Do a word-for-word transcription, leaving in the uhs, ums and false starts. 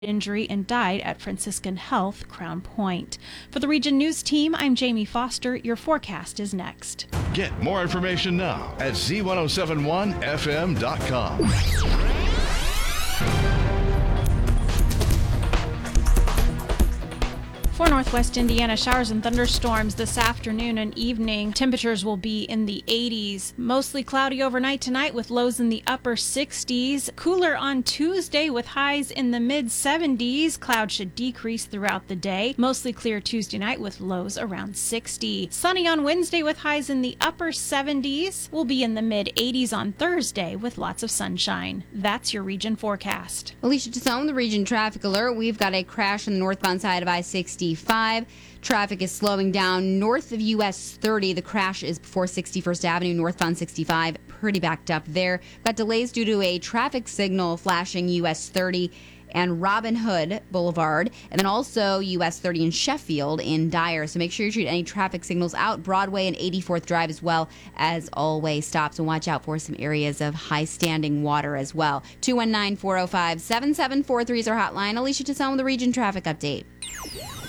injury and died at Franciscan Health, Crown Point. For the Region News Team, I'm Jamie Foster. Your forecast is next. Get more information now at Z ten seventy-one F M dot com. For Northwest Indiana, showers and thunderstorms this afternoon and evening. Temperatures will be in the eighties. Mostly cloudy overnight tonight with lows in the upper sixties. Cooler on Tuesday with highs in the mid seventies. Clouds should decrease throughout the day. Mostly clear Tuesday night with lows around sixty. Sunny on Wednesday with highs in the upper seventies. We'll be in the mid eighties on Thursday with lots of sunshine. That's your region forecast. Alicia Tassone, the Region Traffic Alert. We've got a crash on the northbound side of I sixty-five. Traffic is slowing down north of U S thirty. The crash is before sixty-first Avenue, northbound sixty-five. Pretty backed up there. Got delays due to a traffic signal flashing U S thirty and Robin Hood Boulevard, and then also U S thirty in Sheffield in Dyer. So make sure you treat any traffic signals out. Broadway and eighty-fourth Drive as well as all-way stops. And watch out for some areas of high standing water as well. two one nine, four oh five, seven seven four three is our hotline. Alicia Tassone with the Region Traffic Update.